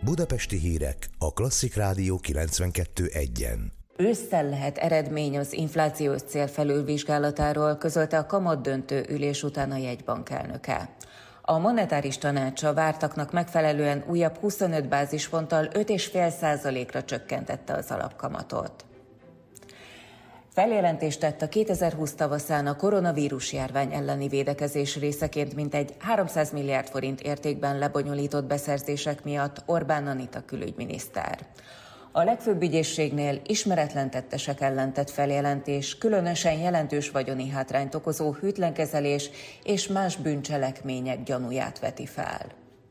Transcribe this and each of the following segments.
Budapesti hírek a Klasszik Rádió 92.1-en. Ősszel lehet eredmény az inflációs cél felülvizsgálatáról, közölte a kamatdöntő ülés után a jegybank elnöke. A monetáris tanácsa vártaknak megfelelően újabb 25 bázisponttal 5,5%-ra csökkentette az alapkamatot. Feljelentést tett a 2020 tavaszán a koronavírus járvány elleni védekezés részeként mintegy 300 milliárd forint értékben lebonyolított beszerzések miatt Orbán Anita külügyminiszter. A legfőbb ügyészségnél ismeretlen tettesek ellen tett feljelentés különösen jelentős vagyoni hátrányt okozó hűtlenkezelés és más bűncselekmények gyanúját veti fel.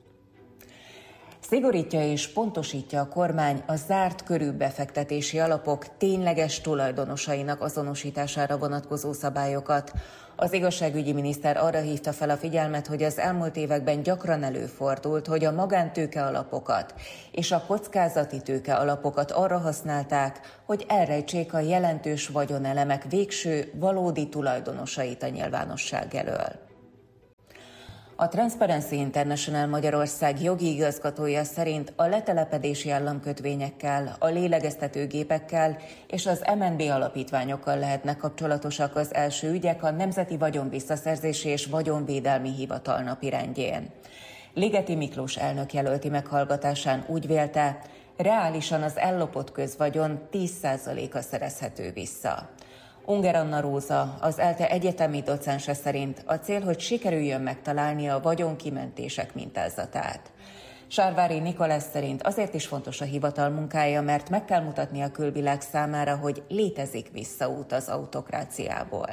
Szigorítja és pontosítja a kormány a zárt körű befektetési alapok tényleges tulajdonosainak azonosítására vonatkozó szabályokat. Az igazságügyi miniszter arra hívta fel a figyelmet, hogy az elmúlt években gyakran előfordult, hogy a magántőke alapokat és a kockázati tőke alapokat arra használták, hogy elrejtsék a jelentős vagyonelemek végső, valódi tulajdonosait a nyilvánosság elől. A Transparency International Magyarország jogi igazgatója szerint a letelepedési államkötvényekkel, a lélegeztetőgépekkel és az MNB alapítványokkal lehetnek kapcsolatosak az első ügyek a Nemzeti Vagyonvisszaszerzési és Vagyonvédelmi Hivatal napirendjén. Ligeti Miklós elnök jelölti meghallgatásán úgy vélte, reálisan az ellopott közvagyon 10%-a szerezhető vissza. Unger Anna Róza, az ELTE egyetemi docense szerint a cél, hogy sikerüljön megtalálni a vagyonkimentések mintázatát. Sárvári Nikolás szerint azért is fontos a hivatal munkája, mert meg kell mutatni a külvilág számára, hogy létezik visszaút az autokráciából.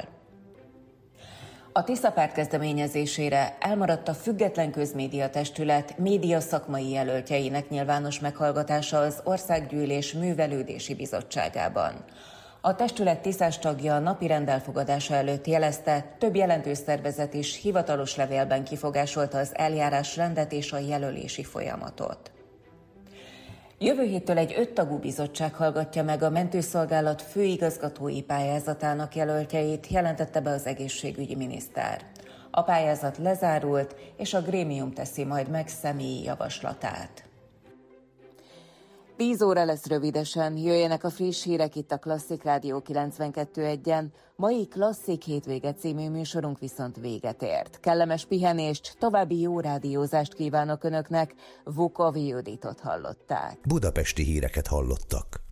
A Tisza párt kezdeményezésére elmaradt a Független Közmédia Testület média szakmai jelöltjeinek nyilvános meghallgatása az Országgyűlés Művelődési Bizottságában. A testület tiszás tagja a napirend elfogadása előtt jelezte, több jelentős szervezet is hivatalos levélben kifogásolta az eljárásrendet és a jelölési folyamatot. Jövő héttől egy 5 tagú bizottság hallgatja meg a mentőszolgálat főigazgatói pályázatának jelöltjeit, jelentette be az egészségügyi miniszter. A pályázat lezárult, és a grémium teszi majd meg személyi javaslatát. 10 óra lesz rövidesen, jöjjenek a friss hírek itt a Klasszik Rádió 92.1-en. Mai Klasszik hétvége című műsorunk viszont véget ért. Kellemes pihenést, további jó rádiózást kívánok Önöknek, Vukovi Juditot hallották. Budapesti híreket hallottak.